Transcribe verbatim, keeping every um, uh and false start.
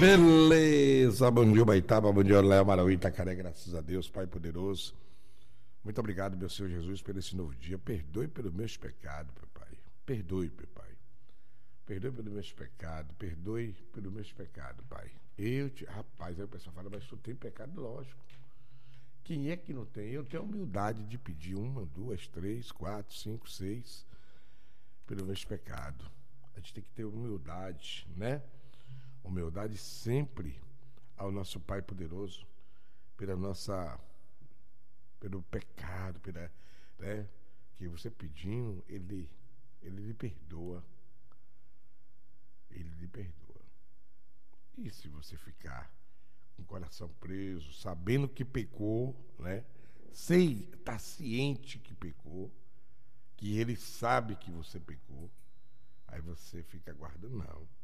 Beleza, bom dia Baitaba, bom dia Léo Marauí, Itacaré, graças a Deus, Pai poderoso. Muito obrigado, meu Senhor Jesus, por esse novo dia. Perdoe pelos meus pecados, meu Pai. Perdoe, meu Pai. Perdoe pelos meus pecados, perdoe pelos meus pecados, Pai. Eu te... Rapaz, aí o pessoal fala, mas tu tem pecado? Lógico. Quem é que não tem? Eu tenho a humildade de pedir uma, duas, três, quatro, cinco, seis pelos meus pecados. A gente tem que ter humildade, né? Humildade sempre ao nosso Pai poderoso, pela nossa, pelo pecado, pela, né? Que você pedindo, ele, ele lhe perdoa. Ele lhe perdoa. E se você ficar com o coração preso, sabendo que pecou, né? Sei, tá ciente que pecou, que ele sabe que você pecou, aí você fica guardando, não.